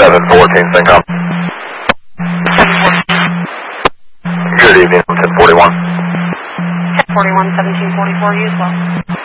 714, Syncom. 714. Good evening, 1041. 1041, 1744, you as well.